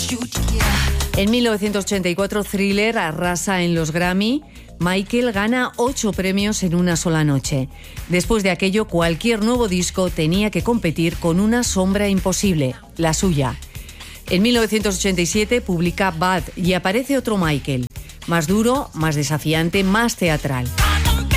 En 1984, Thriller arrasa en los Grammy. Michael gana 8 premios en una sola noche. Después de aquello, cualquier nuevo disco tenía que competir con una sombra imposible, la suya. En 1987 publica Bad y aparece otro Michael, más duro, más desafiante, más teatral.